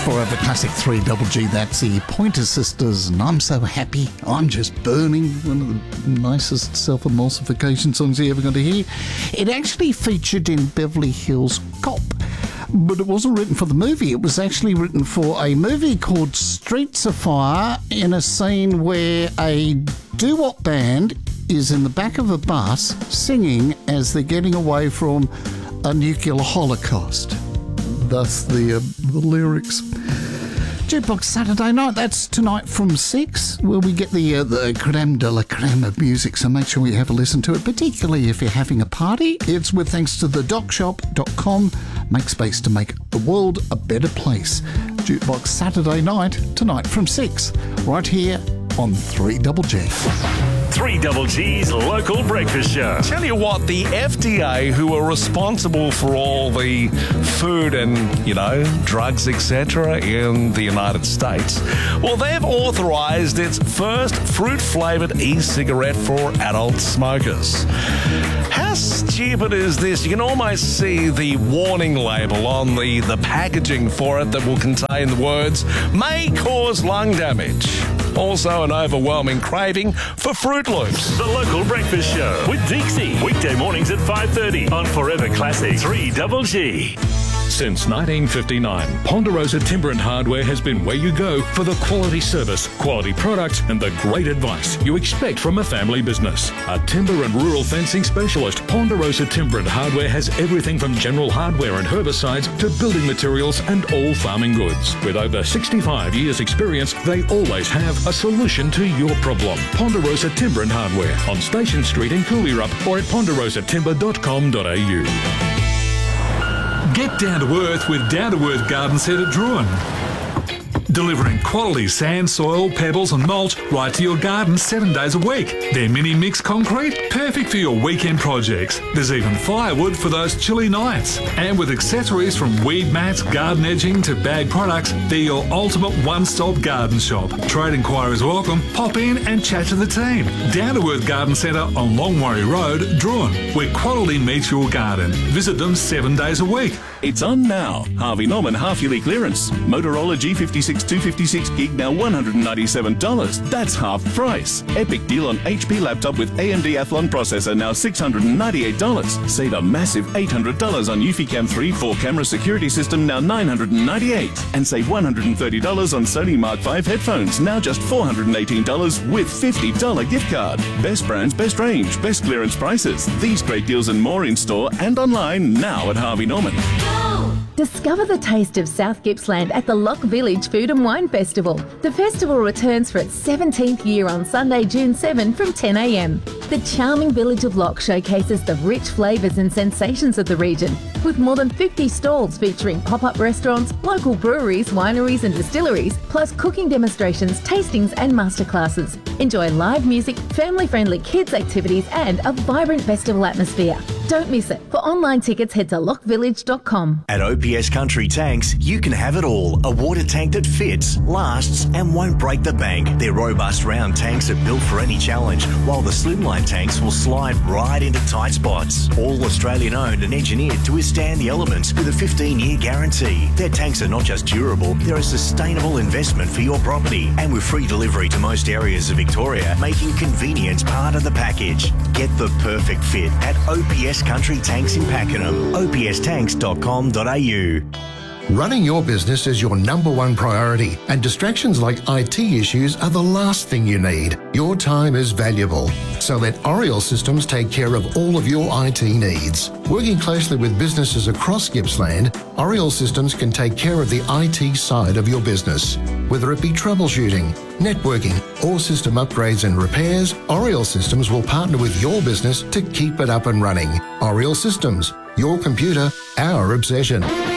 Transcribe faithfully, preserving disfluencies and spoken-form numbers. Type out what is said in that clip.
Forever Classic three Double G, that's the Pointer Sisters, and I'm so happy, I'm just burning, one of the nicest self-emulsification songs you're ever going to hear. It actually featured in Beverly Hills Cop, but it wasn't written for the movie. It was actually written for a movie called Streets of Fire, in a scene where a doo-wop band is in the back of a bus singing as they're getting away from a nuclear holocaust. Thus the, uh, the lyrics. Jukebox Saturday night, that's tonight from six, where we get the uh, the creme de la creme of music, so make sure you have a listen to it, particularly if you're having a party. It's with thanks to the doc shop dot com. Make space to make the world a better place. Jukebox Saturday night, tonight from six, right here on three Double G. three Double G's local breakfast show. Tell you what, the F D A, who are responsible for all the food and, you know, drugs, et cetera in the United States, well, they've authorised its first fruit-flavoured e-cigarette for adult smokers. How stupid is this? You can almost see the warning label on the, the packaging for it that will contain the words, may cause lung damage. Also an overwhelming craving for Fruit Loops. The local breakfast show with Dixie. Weekday mornings at five thirty on Forever Classic three Double G. Since nineteen fifty-nine, Ponderosa Timber and Hardware has been where you go for the quality service, quality products and the great advice you expect from a family business. A timber and rural fencing specialist, Ponderosa Timber and Hardware has everything from general hardware and herbicides to building materials and all farming goods. With over sixty-five years experience, they always have a solution to your problem. Ponderosa Timber and Hardware on Station Street in Cooleyrup or at ponderosa timber dot com dot a u. Get down to earth with Down to Earth Garden Centre Druin. Delivering quality sand, soil, pebbles and mulch right to your garden seven days a week. Their mini mix concrete, perfect for your weekend projects. There's even firewood for those chilly nights. And with accessories from weed mats, garden edging to bag products, they're your ultimate one-stop garden shop. Trade inquiries welcome. Pop in and chat to the team. Down to Earth Garden Centre on Longwarry Road, Druin, where quality meets your garden. Visit them seven days a week. It's on now. Harvey Norman half-yearly clearance. Motorola G fifty-six two fifty-six gig now one hundred ninety-seven dollars. That's half price. Epic deal on H P laptop with A M D Athlon processor now six hundred ninety-eight dollars. Save a massive eight hundred dollars on Eufy three four camera security system now nine hundred ninety-eight dollars. And save one hundred thirty dollars on Sony Mark five headphones now just four hundred eighteen dollars with fifty dollars gift card. Best brands, best range, best clearance prices. These great deals and more in store and online now at Harvey Norman. Discover the taste of South Gippsland at the Lock Village Food and Wine Festival. The festival returns for its seventeenth year on Sunday, June seventh from ten a m. The charming village of Lock showcases the rich flavours and sensations of the region, with more than fifty stalls featuring pop-up restaurants, local breweries, wineries and distilleries, plus cooking demonstrations, tastings and masterclasses. Enjoy live music, family-friendly kids activities and a vibrant festival atmosphere. Don't miss it. For online tickets, head to lock village dot com. At O P S Country Tanks, you can have it all. A water tank that fits, lasts and won't break the bank. Their robust round tanks are built for any challenge, while the slimline tanks will slide right into tight spots. All Australian owned and engineered to withstand the elements with a fifteen year guarantee. Their tanks are not just durable, they're a sustainable investment for your property. And with free delivery to most areas of Victoria, making convenience part of the package. Get the perfect fit at O P S Country Tanks in Pakenham. O P S tanks dot com dot a u. Running your business is your number one priority, and distractions like I T issues are the last thing you need. Your time is valuable, so let Oriel Systems take care of all of your I T needs. Working closely with businesses across Gippsland, Oriel Systems can take care of the I T side of your business. Whether it be troubleshooting, networking, or system upgrades and repairs, Oriel Systems will partner with your business to keep it up and running. Oriel Systems, your computer, our obsession.